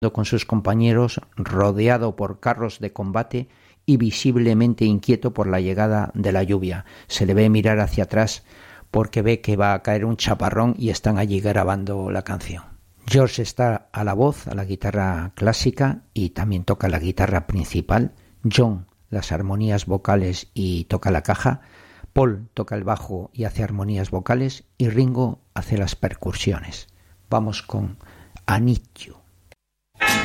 con sus compañeros, rodeado por carros de combate y visiblemente inquieto por la llegada de la lluvia. Se le ve mirar hacia atrás porque ve que va a caer un chaparrón y están allí grabando la canción. George está a la voz, a la guitarra clásica, y también toca la guitarra principal. John las armonías vocales y toca la caja. Paul toca el bajo y hace armonías vocales, y Ringo hace las percusiones. Vamos con I Need You.